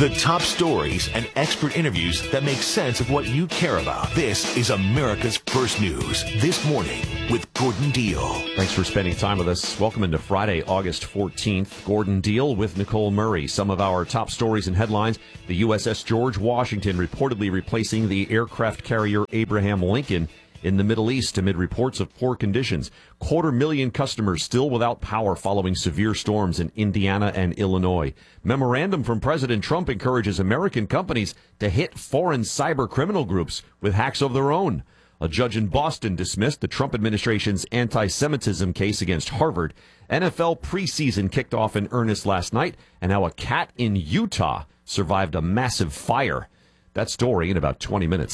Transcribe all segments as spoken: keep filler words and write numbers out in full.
The top stories and expert interviews that make sense of what you care about. This is America's First News This Morning with Gordon Deal. Thanks for spending time with us. Welcome into Friday, August fourteenth. Gordon Deal with Nicole Murray. Some of our top stories and headlines. The U S S George Washington reportedly replacing the aircraft carrier Abraham Lincoln in the Middle East amid reports of poor conditions. Quarter million customers still without power following severe storms in Indiana and Illinois. Memorandum from President Trump encourages American companies to hit foreign cyber criminal groups with hacks of their own. A judge in Boston dismissed the Trump administration's anti-Semitism case against Harvard. N F L preseason kicked off in earnest last night, and now a cat in Utah survived a massive fire. That story in about twenty minutes.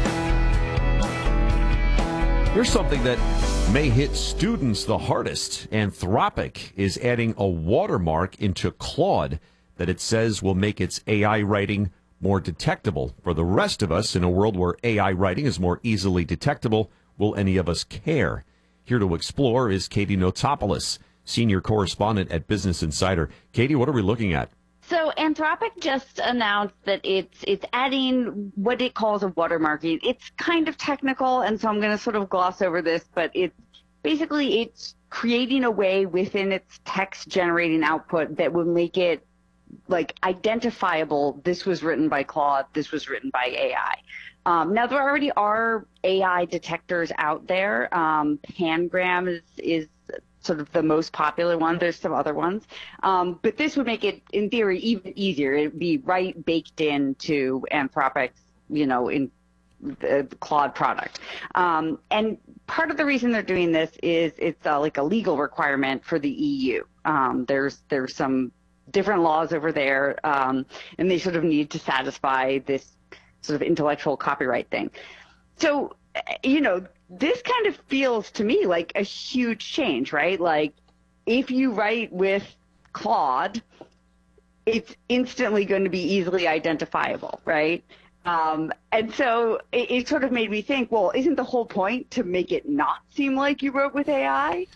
Here's something that may hit students the hardest. Anthropic is adding a watermark into Claude that it says will make its A I writing more detectable. For the rest of us, in a world where A I writing is more easily detectable, will any of us care? Here to explore is Katie Notopoulos, senior correspondent at Business Insider. Katie, what are we looking at? So Anthropic just announced that it's it's adding what it calls a watermarking. It's kind of technical, and so I'm going to sort of gloss over this, but it's basically it's creating a way within its text generating output that will make it like identifiable. This was written by Claude. This was written by A I. Um, now there already are A I detectors out there. Um, Pangram is is sort of the most popular one. There's some other ones. Um, but this would make it, in theory, even easier. It would be right baked into Anthropic's, you know, in the Claude product. Um, and part of the reason they're doing this is it's uh, like a legal requirement for the E U. Um, there's there's some different laws over there, um, and they sort of need to satisfy this sort of intellectual copyright thing. So, you know, this kind of feels to me like a huge change, right? Like if you write with Claude, it's instantly going to be easily identifiable, right? Um, and so it, it sort of made me think, well, isn't the whole point to make it not seem like you wrote with A I?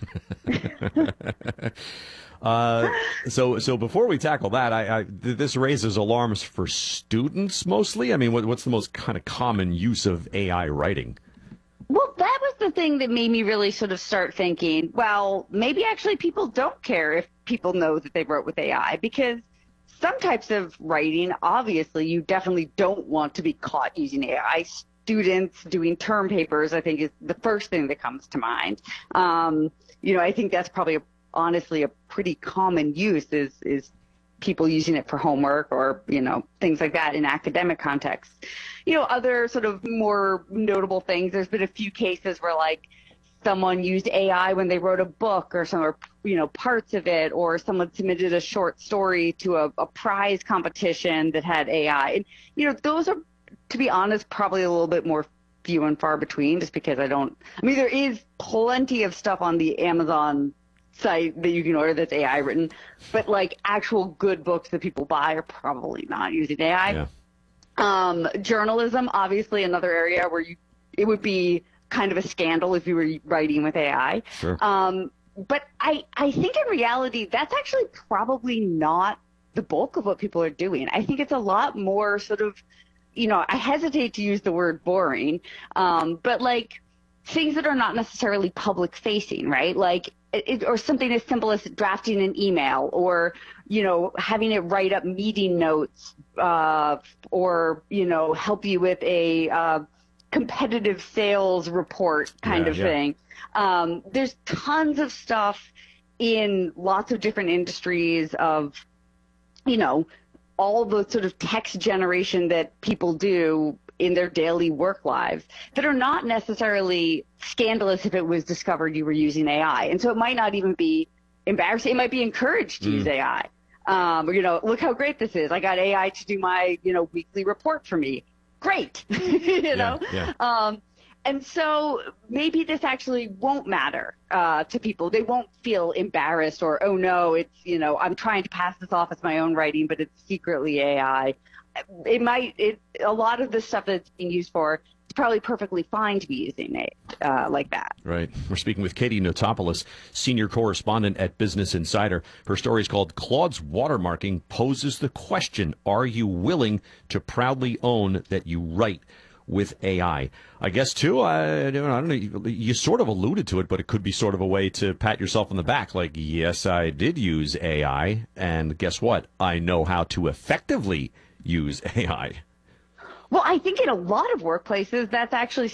uh, so so before we tackle that, I, I, this raises alarms for students mostly. I mean, what, what's the most kind of common use of A I writing? Well, that was the thing that made me really sort of start thinking, well, maybe actually people don't care if people know that they wrote with A I, because some types of writing, obviously, you definitely don't want to be caught using A I. Students doing term papers, I think, is the first thing that comes to mind. Um, you know, I think that's probably, a, honestly, a pretty common use is is people using it for homework or, you know, things like that in academic contexts. You know, other sort of more notable things, there's been a few cases where, like, someone used A I when they wrote a book or some, or, you know, parts of it, or someone submitted a short story to a, a prize competition that had A I. And, you know, those are, to be honest, probably a little bit more few and far between, just because I don't, I mean, there is plenty of stuff on the Amazon site that you can order that's A I written, but like actual good books that people buy are probably not using A I. Yeah. Um, journalism, obviously another area where you, it would be kind of a scandal if you were writing with A I. Sure. Um, but I, I think in reality, that's actually probably not the bulk of what people are doing. I think it's a lot more sort of, you know, I hesitate to use the word boring, um, but like things that are not necessarily public facing, right? Like, it, or something as simple as drafting an email, or, you know, having it write up meeting notes, uh, or, you know, help you with a uh, competitive sales report kind yeah, of yeah. thing. Um, there's tons of stuff in lots of different industries of, you know, all the sort of text generation that people do in their daily work lives that are not necessarily scandalous if it was discovered you were using A I. And so it might not even be embarrassing. It might be encouraged to mm. use A I. Um, or, you know, look how great this is. I got A I to do my, you know, weekly report for me. Great. you yeah, know? Yeah. Um, and so maybe this actually won't matter uh, to people. They won't feel embarrassed or, oh, no, it's, you know, I'm trying to pass this off as my own writing, but it's secretly A I. It might, it, a lot of the stuff that it's being used for probably perfectly fine to be using it uh, like that. Right. We're speaking with Katie Notopoulos, senior correspondent at Business Insider. Her story is called Claude's Watermarking Poses the Question, Are You Willing to Proudly Own That You Write with A I? I guess, too, I, I don't know, you, you sort of alluded to it, but it could be sort of a way to pat yourself on the back. Like, yes, I did use A I, and guess what? I know how to effectively use A I. Well, I think in a lot of workplaces, that's actually